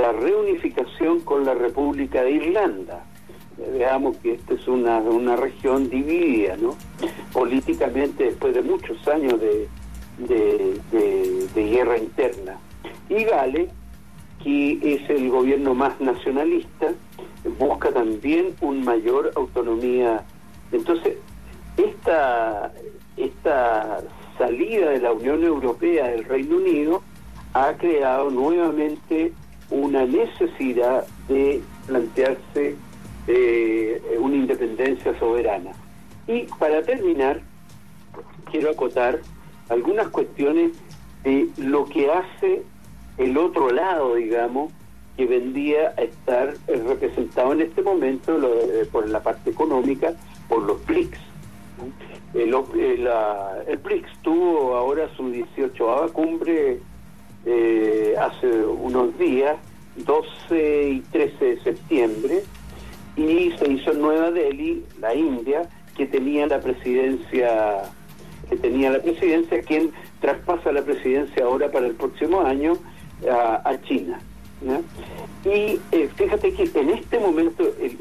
la reunificación con la República de Irlanda. Veamos que esta es una región dividida, ¿no? Políticamente, después de muchos años de guerra interna. Y Gales, que es el gobierno más nacionalista, busca también una mayor autonomía. Entonces, esta salida de la Unión Europea del Reino Unido ha creado nuevamente una necesidad de plantearse una independencia soberana. Y para terminar, quiero acotar algunas cuestiones de lo que hace el otro lado, digamos, que vendría a estar representado en este momento por la parte económica, por los BRICS. El BRICS tuvo ahora su 18ª cumbre hace unos días, 12 y 13 de septiembre, y se hizo en Nueva Delhi, la India, que tenía la presidencia, quien traspasa la presidencia ahora para el próximo año a China, ¿no? Y fíjate que en este momento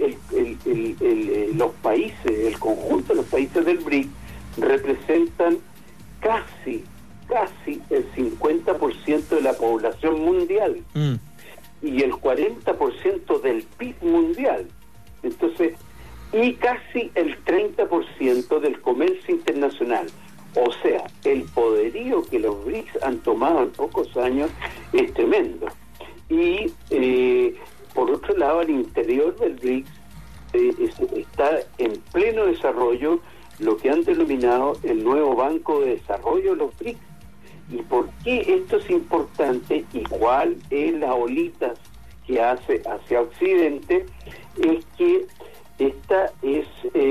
los países, el conjunto de los países del BRIC representan casi el 50% de la población mundial y el 40% del PIB mundial. Entonces, y casi el 30% del comercio internacional. O sea, el poderío que los BRICS han tomado en pocos años es tremendo. Y por otro lado, al interior del BRICS está en pleno desarrollo lo que han denominado el nuevo Banco de Desarrollo de los BRICS. ¿Y por qué esto es importante? Igual en las olitas que hace hacia Occidente, es que esta es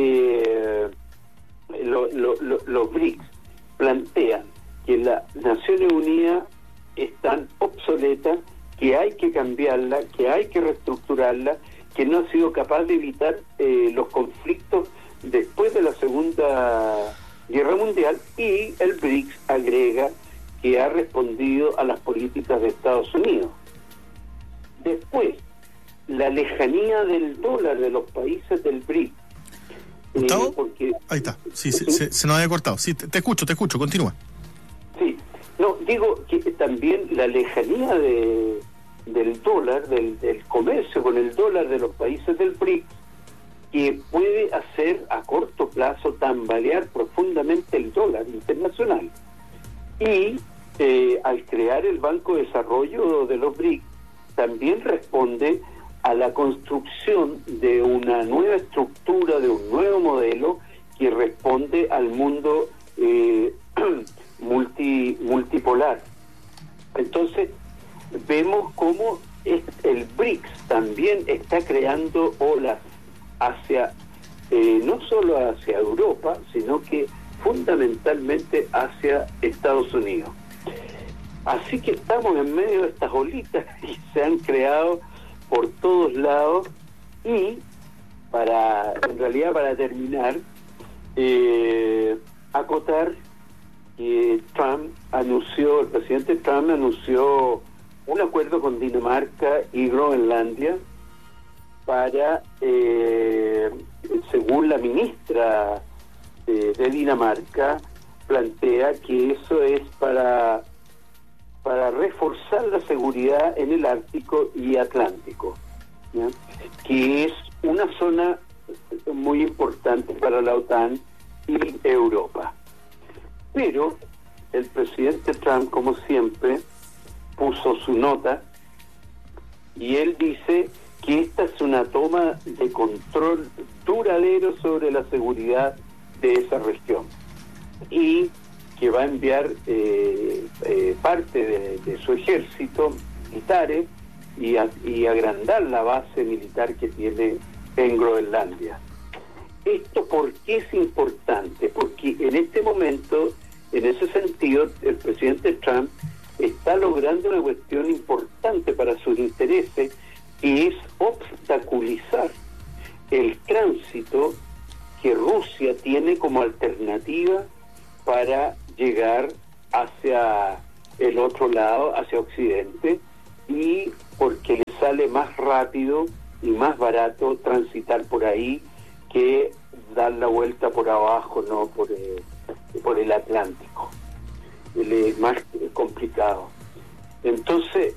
los BRICS plantean que las Naciones Unidas están obsoletas, que hay que cambiarla, que hay que reestructurarla, que no ha sido capaz de evitar los conflictos después de la Segunda Guerra Mundial, y el BRICS agrega que ha respondido a las políticas de Estados Unidos. Después, la lejanía del dólar de los países del BRICS. ¿Gustavo? Porque, ahí está, sí, se nos había cortado. Sí, te escucho, continúa. Sí, no, digo que también la lejanía del dólar, del comercio con el dólar de los países del BRICS, que puede hacer a corto plazo tambalear profundamente el dólar internacional. Y al crear el Banco de Desarrollo de los BRICS, también responde a la construcción de una nueva estructura, de un nuevo modelo que responde al mundo multipolar. Entonces, vemos cómo el BRICS también está creando olas hacia, no solo hacia Europa, sino que fundamentalmente hacia Estados Unidos. Así que estamos en medio de estas olitas y se han creado por todos lados. Y en realidad para terminar, acotar que el presidente Trump anunció un acuerdo con Dinamarca y Groenlandia para, según la ministra de Dinamarca, plantea que eso es para reforzar la seguridad en el Ártico y Atlántico, ¿ya? Que es una zona muy importante para la OTAN y Europa. Pero el presidente Trump, como siempre, puso su nota y él dice que esta es una toma de control duradero sobre la seguridad de esa región y que va a enviar parte de su ejército militares y agrandar la base militar que tiene en Groenlandia. ¿Esto por qué es importante? Porque en este momento, en ese sentido, el presidente Trump está logrando una cuestión importante para sus intereses, que es obstaculizar el tránsito que Rusia tiene como alternativa para llegar hacia el otro lado, hacia Occidente, y porque le sale más rápido y más barato transitar por ahí que dar la vuelta por abajo, no por el Atlántico. Es más complicado. Entonces,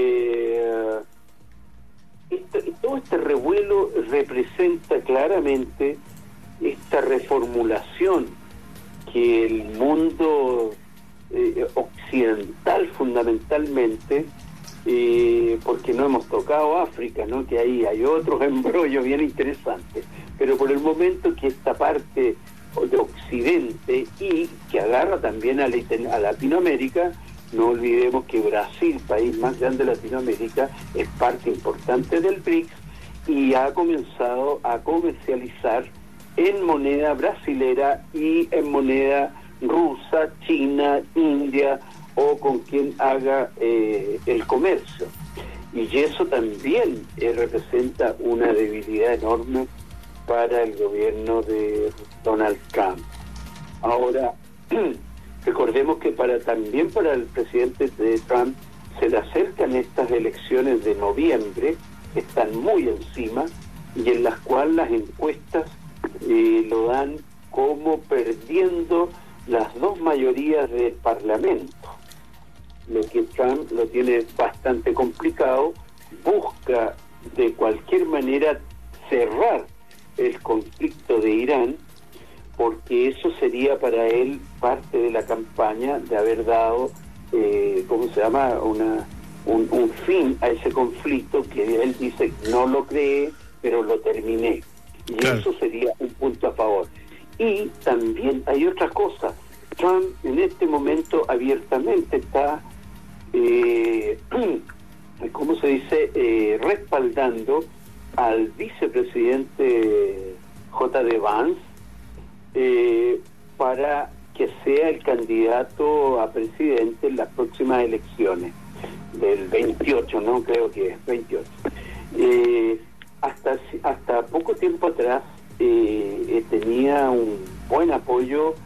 todo este revuelo representa claramente esta reformulación que el mundo occidental fundamentalmente, porque no hemos tocado África, ¿no? Que ahí hay otros embrollos bien interesantes, pero por el momento que esta parte de Occidente y que agarra también a Latinoamérica, no olvidemos que Brasil, país más grande de Latinoamérica, es parte importante del BRICS y ha comenzado a comercializar en moneda brasilera y en moneda rusa, china, india o con quien haga el comercio. Y eso también representa una debilidad enorme para el gobierno de Donald Trump. Ahora, recordemos que también para el presidente de Trump se le acercan estas elecciones de noviembre, que están muy encima, y en las cuales las encuestas lo dan como perdiendo las dos mayorías del Parlamento, lo que Trump lo tiene bastante complicado. Busca de cualquier manera cerrar el conflicto de Irán, porque eso sería para él parte de la campaña de haber dado, un fin a ese conflicto, que él dice no lo cree, pero lo terminé. Y claro, eso sería un punto a favor. Y también hay otra cosa. Trump en este momento abiertamente está, respaldando al vicepresidente J.D. Vance para que sea el candidato a presidente en las próximas elecciones del 28, no creo que es 28. Hasta poco tiempo atrás tenía un buen apoyo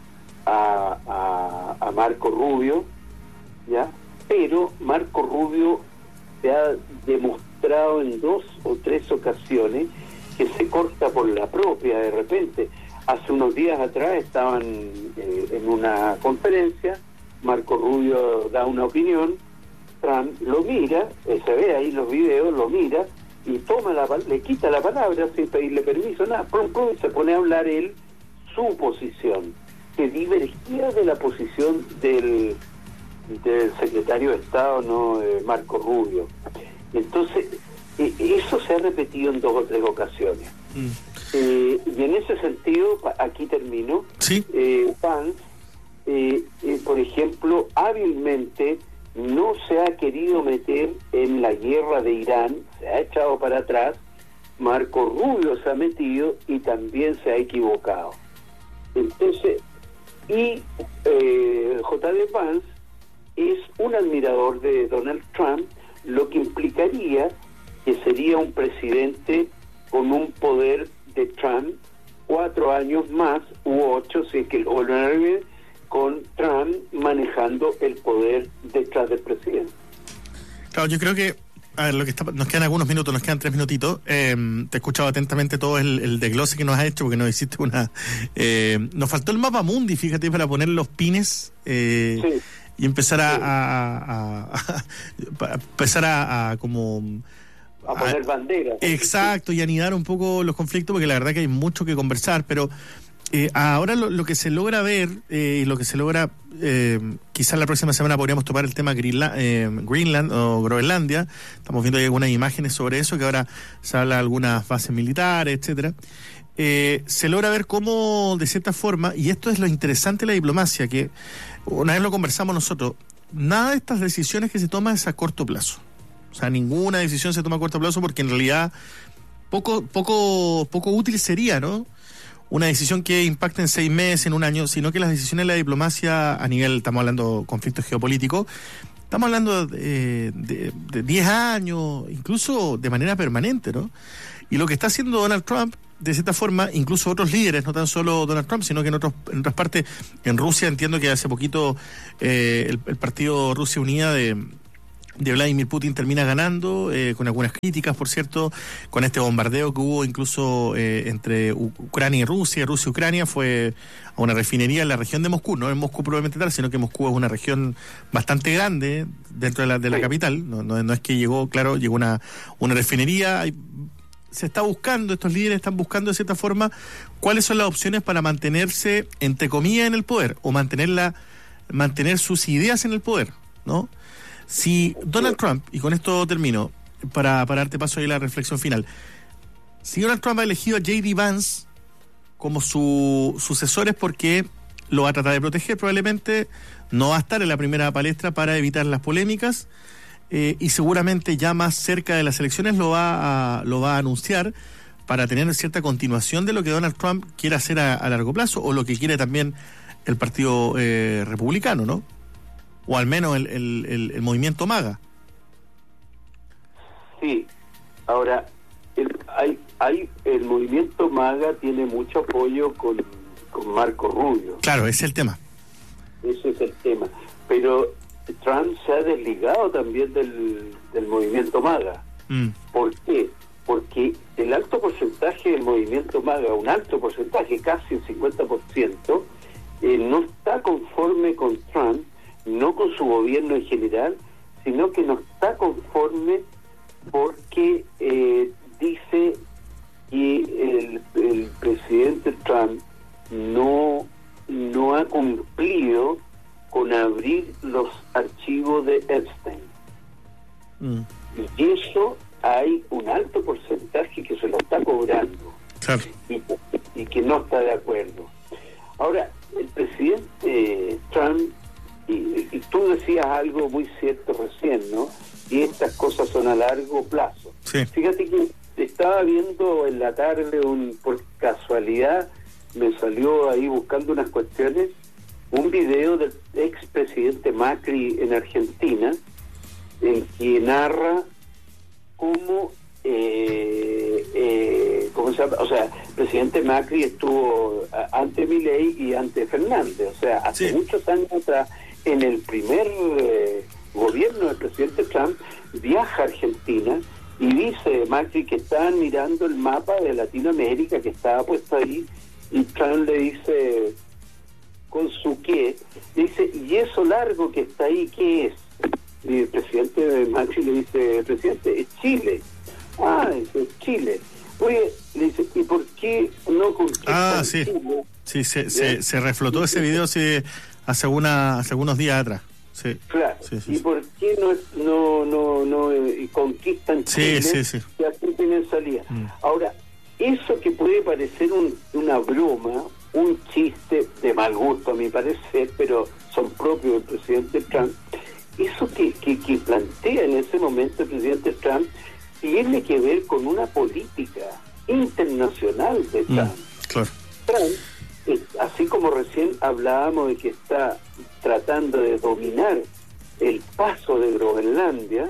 a Marco Rubio, ¿ya? Pero Marco Rubio se ha demostrado en 2 o 3 ocasiones que se corta por la propia de repente. Hace unos días atrás estaban en una conferencia, Marco Rubio da una opinión, Trump lo mira, se ve ahí los videos, lo mira y le quita la palabra sin pedirle permiso, nada, y se pone a hablar él su posición, que divergía de la posición del secretario de Estado, no Marco Rubio. Entonces, eso se ha repetido en 2 o 3 ocasiones. Y en ese sentido, aquí termino, ¿sí? Vance, por ejemplo, hábilmente no se ha querido meter en la guerra de Irán, se ha echado para atrás. Marco Rubio se ha metido y también se ha equivocado. Entonces, J.D. Vance es un admirador de Donald Trump, lo que implicaría que sería un presidente con un poder de Trump 4 años más u 8, si es que lo vuelven a ver, con Trump manejando el poder detrás del presidente. Claro, yo creo que, a ver, nos quedan algunos minutos, nos quedan 3 minutitos. Te he escuchado atentamente todo el desglose que nos has hecho, porque nos hiciste nos faltó el mapa mundi, fíjate, para poner los pines sí, y empezar a poner banderas. Exacto, y anidar un poco los conflictos, porque la verdad que hay mucho que conversar, pero ahora lo que se logra ver y lo que se logra, quizás la próxima semana podríamos tomar el tema Greenland o Groenlandia. Estamos viendo ahí algunas imágenes sobre eso, que ahora se habla de algunas bases militares, etcétera. Se logra ver cómo, de cierta forma, y esto es lo interesante de la diplomacia, que una vez lo conversamos nosotros, nada de estas decisiones que se toman es a corto plazo. O sea, ninguna decisión se toma a corto plazo, porque en realidad poco útil sería, ¿no?, una decisión que impacte en 6 meses, en un año, sino que las decisiones de la diplomacia a nivel, estamos hablando de conflictos geopolíticos, estamos hablando de 10 años, incluso de manera permanente, ¿no? Y lo que está haciendo Donald Trump, de cierta forma, incluso otros líderes, no tan solo Donald Trump, sino que en otras partes, en Rusia, entiendo que hace poquito el partido Rusia Unida de Vladimir Putin termina ganando, con algunas críticas, por cierto, con este bombardeo que hubo incluso entre Ucrania y Rusia. Rusia-Ucrania fue a una refinería en la región de Moscú, no en Moscú probablemente tal, sino que Moscú es una región bastante grande dentro de la capital. No es que llegó una refinería. Se está buscando, estos líderes están buscando de cierta forma cuáles son las opciones para mantenerse, entre comillas, en el poder, o mantener sus ideas en el poder, ¿no? Si Donald Trump, y con esto termino, para darte paso ahí a la reflexión final, si Donald Trump ha elegido a J.D. Vance como su sucesor es porque lo va a tratar de proteger probablemente, no va a estar en la primera palestra para evitar las polémicas, y seguramente ya más cerca de las elecciones lo va a anunciar para tener cierta continuación de lo que Donald Trump quiere hacer a largo plazo, o lo que quiere también el Partido Republicano, ¿no? O al menos el movimiento MAGA. Sí, ahora el movimiento MAGA tiene mucho apoyo con Marco Rubio. Claro, ese es el tema. Ese es el tema. Pero Trump se ha desligado también del movimiento MAGA. ¿Por qué? Porque el alto porcentaje del movimiento MAGA, un alto porcentaje, casi el 50%, no está conforme con Trump, no con su gobierno en general, sino que no está conforme porque dice que el presidente Trump no ha cumplido con abrir los archivos de Epstein. Y eso hay un alto porcentaje que se lo está cobrando. Claro. Y que no está de acuerdo. Ahora, el presidente Trump, y tú decías algo muy cierto recién, ¿no? Y estas cosas son a largo plazo. Sí. Fíjate que estaba viendo en la tarde, por casualidad, me salió ahí buscando unas cuestiones, un video del expresidente Macri en Argentina, en que narra cómo ¿cómo se llama? O sea, el presidente Macri estuvo ante Milei y ante Fernández, o sea, hace muchos años atrás, en el primer gobierno del presidente Trump, viaja a Argentina y dice Macri que estaban mirando el mapa de Latinoamérica que estaba puesto ahí, y Trump le dice con su qué, dice, ¿y eso largo que está ahí qué es? Y el presidente Macri le dice, presidente, es Chile. Dice, Chile. Oye, le dice, ¿y por qué no conquistan Chile? Sí, se reflotó ese video hace algunos días atrás. Sí. Claro. Sí. ¿Y por qué no conquistan Chile? Sí. Que así tienen salida. Ahora, eso que puede parecer una broma, un chiste de mal gusto a mi parecer, pero son propios del presidente Trump, eso que plantea en ese momento el presidente Trump tiene que ver con una política internacional de Trump. Claro. Trump, así como recién hablábamos de que está tratando de dominar el paso de Groenlandia,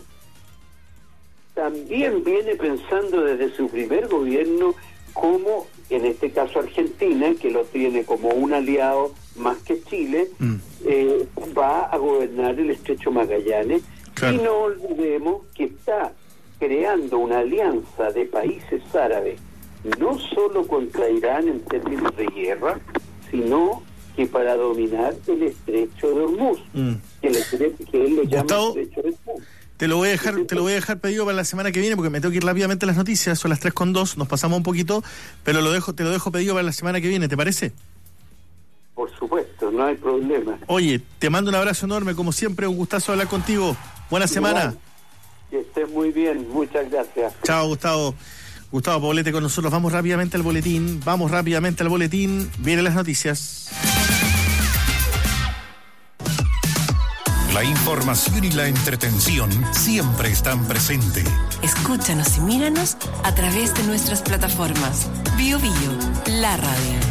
también viene pensando desde su primer gobierno como, en este caso Argentina, que lo tiene como un aliado más que Chile, va a gobernar el Estrecho Magallanes. Claro. Y no olvidemos que está creando una alianza de países árabes, no solo contra Irán en términos de guerra, sino que para dominar el Estrecho de Hormuz, que él lo llama Estrecho de Hormuz. Te lo voy a dejar pedido para la semana que viene, porque me tengo que ir rápidamente a las noticias, son las 3:02, nos pasamos un poquito, pero te lo dejo pedido para la semana que viene, ¿te parece? Por supuesto, no hay problema. Oye, te mando un abrazo enorme, como siempre, un gustazo hablar contigo. Buena semana. Que estés muy bien, muchas gracias. Chao, Gustavo. Gustavo Poblete con nosotros. Vamos rápidamente al boletín. Vienen las noticias. La información y la entretención siempre están presentes. Escúchanos y míranos a través de nuestras plataformas. Bio, la radio.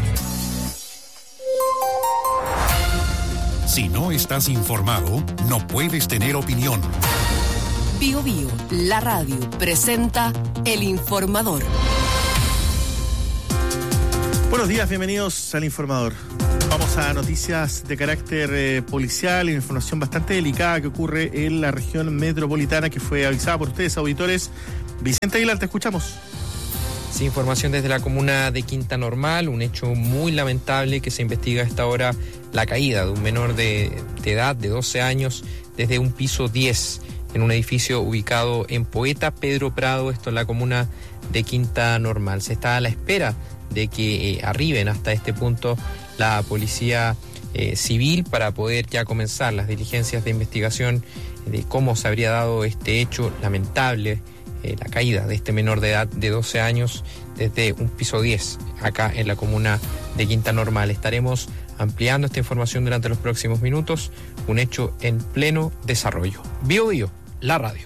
Si no estás informado, no puedes tener opinión. Bio, la radio presenta El Informador. Buenos días, bienvenidos al Informador. Vamos Vamos a noticias de carácter policial, información bastante delicada que ocurre en la región metropolitana que fue avisada por ustedes, auditores. Vicente Aguilar, te escuchamos. Sí, información desde la comuna de Quinta Normal, un hecho muy lamentable que se investiga a esta hora, la caída de un menor de edad de 12 años desde un piso 10 en un edificio ubicado en Poeta Pedro Prado, esto en la comuna de Quinta Normal. Se está a la espera de que arriben hasta este punto la policía civil para poder ya comenzar las diligencias de investigación de cómo se habría dado este hecho lamentable, la caída de este menor de edad de 12 años desde un piso 10 acá en la comuna de Quinta Normal. Estaremos ampliando esta información durante los próximos minutos, un hecho en pleno desarrollo. Bio Bio, la radio.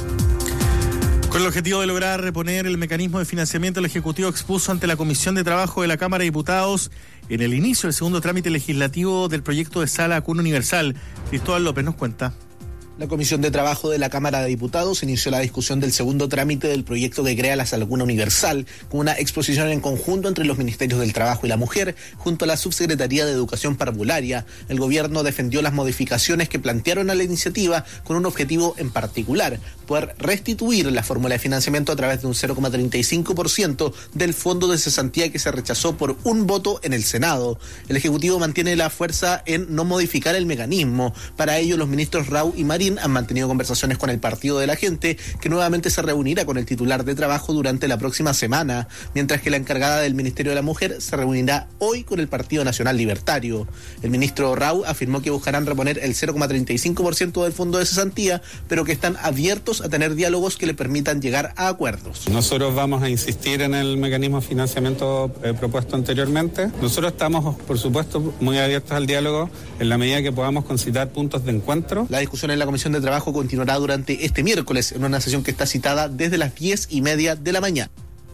Con el objetivo de lograr reponer el mecanismo de financiamiento, el Ejecutivo expuso ante la Comisión de Trabajo de la Cámara de Diputados en el inicio del segundo trámite legislativo del proyecto de sala cuna universal. Cristóbal López nos cuenta. La Comisión de Trabajo de la Cámara de Diputados inició la discusión del segundo trámite del proyecto que crea la Sala Cuna Universal, con una exposición en conjunto entre los Ministerios del Trabajo y la Mujer, junto a la Subsecretaría de Educación Parvularia. El gobierno defendió las modificaciones que plantearon a la iniciativa con un objetivo en particular: poder restituir la fórmula de financiamiento a través de un 0,35% del fondo de cesantía que se rechazó por un voto en el Senado. El Ejecutivo mantiene la fuerza en no modificar el mecanismo. Para ello, los ministros Rau y Marín han mantenido conversaciones con el Partido de la Gente, que nuevamente se reunirá con el titular de Trabajo durante la próxima semana, mientras que la encargada del Ministerio de la Mujer se reunirá hoy con el Partido Nacional Libertario. El ministro Rau afirmó que buscarán reponer el 0,35% del fondo de cesantía, pero que están abiertos a tener diálogos que le permitan llegar a acuerdos. Nosotros vamos a insistir en el mecanismo de financiamiento propuesto anteriormente. Nosotros estamos, por supuesto, muy abiertos al diálogo en la medida que podamos concitar puntos de encuentro. La discusión en la Comisión de Trabajo continuará durante este miércoles en una sesión que está citada desde las 10:30 de la mañana.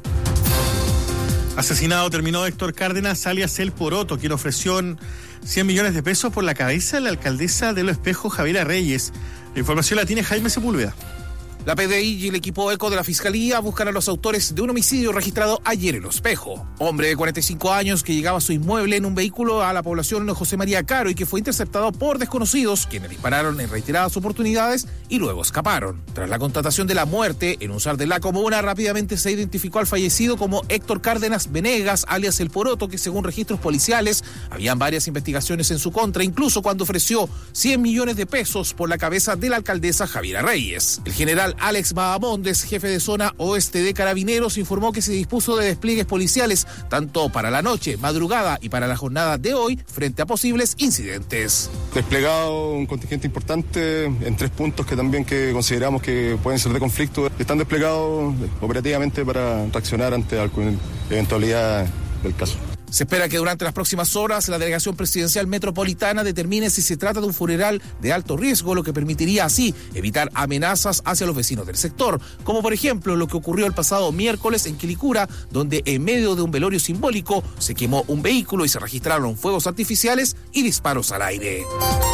Asesinado terminó Héctor Cárdenas, alias El Poroto, quien ofreció 100 millones de pesos por la cabeza de la alcaldesa de Los Espejos, Javiera Reyes. La información la tiene Jaime Sepúlveda. La PDI y el equipo ECO de la Fiscalía buscan a los autores de un homicidio registrado ayer en Los Espejos. Hombre de 45 años que llegaba a su inmueble en un vehículo a la población José María Caro y que fue interceptado por desconocidos, quienes dispararon en reiteradas oportunidades y luego escaparon. Tras la constatación de la muerte en un SAR de la comuna, rápidamente se identificó al fallecido como Héctor Cárdenas Venegas, alias El Poroto, que según registros policiales habían varias investigaciones en su contra, incluso cuando ofreció 100 millones de pesos por la cabeza de la alcaldesa Javiera Reyes. El general Alex Bahamondes, jefe de zona oeste de Carabineros, informó que se dispuso de despliegues policiales tanto para la noche, madrugada y para la jornada de hoy frente a posibles incidentes. Desplegado un contingente importante en 3 puntos que también que consideramos que pueden ser de conflicto. Están desplegados operativamente para reaccionar ante alguna eventualidad del caso. Se espera que durante las próximas horas la Delegación Presidencial Metropolitana determine si se trata de un funeral de alto riesgo, lo que permitiría así evitar amenazas hacia los vecinos del sector, como por ejemplo lo que ocurrió el pasado miércoles en Quilicura, donde en medio de un velorio simbólico se quemó un vehículo y se registraron fuegos artificiales y disparos al aire.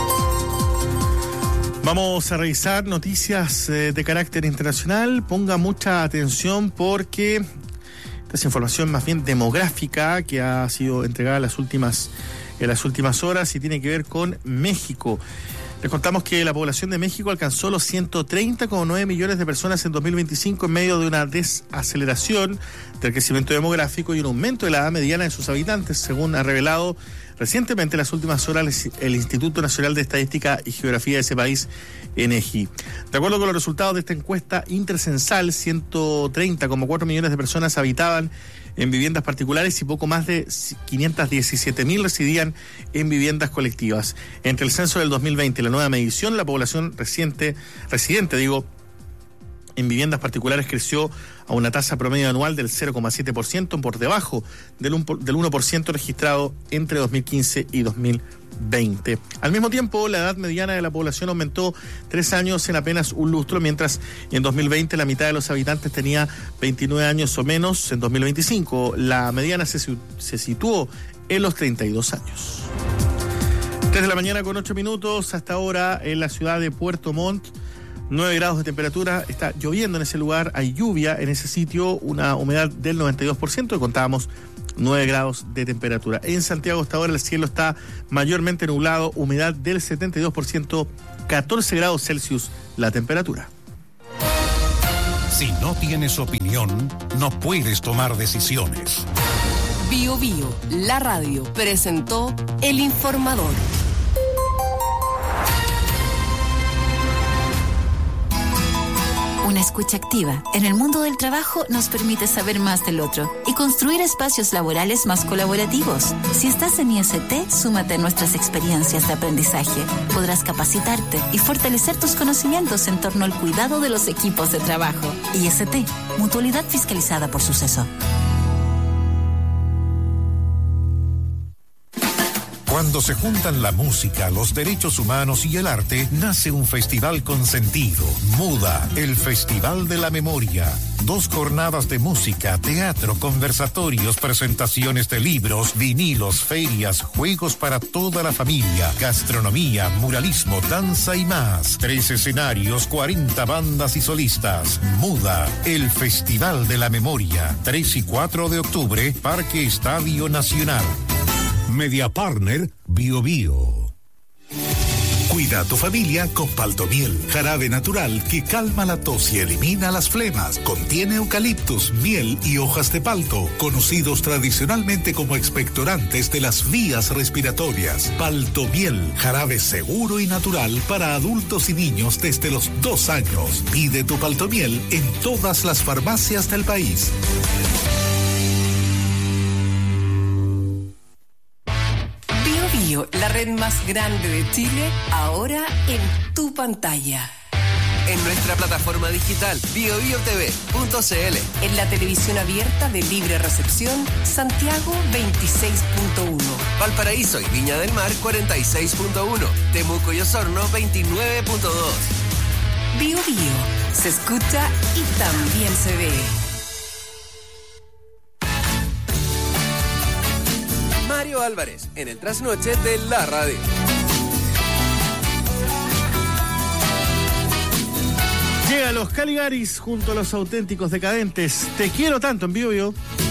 Vamos a revisar noticias de carácter internacional. Ponga mucha atención porque esta es información más bien demográfica que ha sido entregada en las últimas horas y tiene que ver con México. Les contamos que la población de México alcanzó los 130,9 millones de personas en 2025 en medio de una desaceleración del crecimiento demográfico y un aumento de la edad mediana de sus habitantes, según ha revelado recientemente en las últimas horas el Instituto Nacional de Estadística y Geografía de ese país, INEGI. De acuerdo con los resultados de esta encuesta intercensal, 130,4 millones de personas habitaban en viviendas particulares y poco más de 517.000 residían en viviendas colectivas. Entre el censo del 2020 y la nueva medición, la población residente en viviendas particulares creció a una tasa promedio anual del 0,7%, por debajo del 1% registrado entre 2015 y 2020. Al mismo tiempo, la edad mediana de la población aumentó 3 años en apenas un lustro, mientras en 2020 la mitad de los habitantes tenía 29 años o menos. En 2025 la mediana se situó en los 32 años. 3 de la mañana con 8 minutos, hasta ahora en la ciudad de Puerto Montt. 9 grados de temperatura, está lloviendo en ese lugar, hay lluvia en ese sitio, una humedad del 92%, que contábamos 9 grados de temperatura. En Santiago hasta ahora el cielo está mayormente nublado, humedad del 72%, 14 grados Celsius la temperatura. Si no tienes opinión, no puedes tomar decisiones. Bio Bio, la radio, presentó El Informador. Una escucha activa en el mundo del trabajo nos permite saber más del otro y construir espacios laborales más colaborativos. Si estás en IST, súmate a nuestras experiencias de aprendizaje. Podrás capacitarte y fortalecer tus conocimientos en torno al cuidado de los equipos de trabajo. IST, Mutualidad Fiscalizada por Suceso. Cuando se juntan la música, los derechos humanos y el arte, nace un festival con sentido. MUDA, el Festival de la Memoria. 2 jornadas de música, teatro, conversatorios, presentaciones de libros, vinilos, ferias, juegos para toda la familia, gastronomía, muralismo, danza y más. 3 escenarios, 40 bandas y solistas. MUDA, el Festival de la Memoria. 3 y 4 de octubre, Parque Estadio Nacional. Media Partner Bio Bio. Cuida a tu familia con Paltomiel, jarabe natural que calma la tos y elimina las flemas. Contiene eucaliptus, miel y hojas de palto, conocidos tradicionalmente como expectorantes de las vías respiratorias. Paltomiel, jarabe seguro y natural para adultos y niños desde los 2 años. Pide tu Paltomiel en todas las farmacias del país. La red más grande de Chile, ahora en tu pantalla. En nuestra plataforma digital biobiotv.cl. En la televisión abierta de libre recepción, Santiago 26.1. Valparaíso y Viña del Mar 46.1. Temuco y Osorno 29.2. Bio Bio, se escucha y también se ve. Mario Álvarez, en el trasnoche de la radio. Llega los Caligaris junto a los auténticos decadentes. Te quiero tanto en Bio Bio.